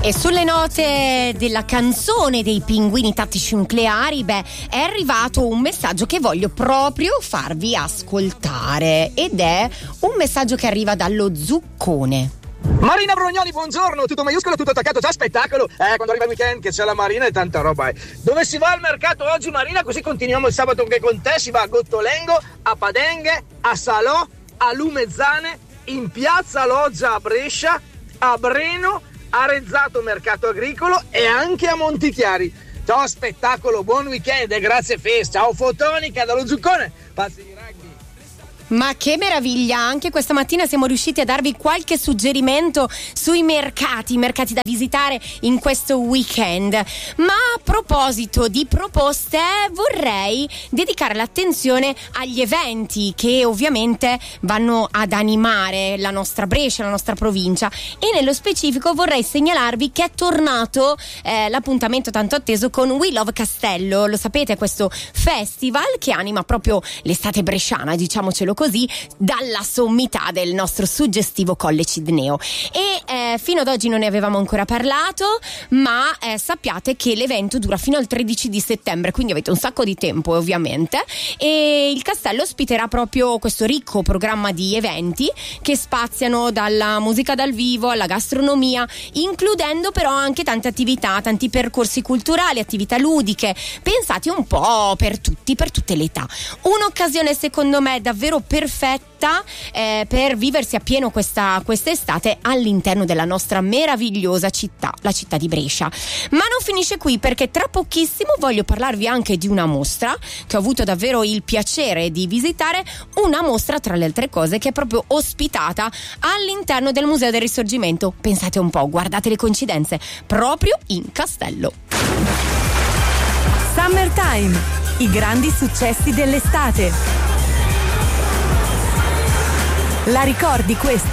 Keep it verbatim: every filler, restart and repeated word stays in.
E sulle note della canzone dei Pinguini Tattici Nucleari, beh, è arrivato un messaggio che voglio proprio farvi ascoltare, ed è un messaggio che arriva dallo Zuccone. Marina Brognoli, buongiorno, tutto maiuscolo, tutto attaccato, già spettacolo. Eh, quando arriva il weekend che c'è la Marina e tanta roba. Eh. Dove si va al mercato oggi, Marina? Così continuiamo il sabato anche con te. Si va a Gottolengo, a Padenghe, a Salò, a Lumezzane, in piazza Loggia a Brescia, a Breno, a Rezzato Mercato Agricolo e anche a Montichiari. Ciao spettacolo, buon weekend e grazie Fes. Ciao Fotonica dallo Zuccone. Passi di rugby. Ma che meraviglia, anche questa mattina siamo riusciti a darvi qualche suggerimento sui mercati, mercati da visitare in questo weekend. Ma a proposito di proposte, vorrei dedicare l'attenzione agli eventi che ovviamente vanno ad animare la nostra Brescia, la nostra provincia, e nello specifico vorrei segnalarvi che è tornato eh, l'appuntamento tanto atteso con We Love Castello. Lo sapete, questo festival che anima proprio l'estate bresciana, diciamocelo così, dalla sommità del nostro suggestivo Colle Cidneo. E eh, fino ad oggi non ne avevamo ancora parlato, ma eh, sappiate che l'evento dura fino al tredici di settembre, quindi avete un sacco di tempo ovviamente, e il castello ospiterà proprio questo ricco programma di eventi che spaziano dalla musica dal vivo alla gastronomia, includendo però anche tante attività, tanti percorsi culturali, attività ludiche, pensati un po' per tutti, per tutte le età. Un'occasione secondo me davvero perfetta eh, per viversi appieno questa quest'estate all'interno della nostra meravigliosa città, la città di Brescia. Ma non finisce qui, perché tra pochissimo voglio parlarvi anche di una mostra che ho avuto davvero il piacere di visitare, una mostra tra le altre cose che è proprio ospitata all'interno del Museo del Risorgimento. Pensate un po', guardate le coincidenze, proprio in castello. Summertime, i grandi successi dell'estate. La ricordi questa?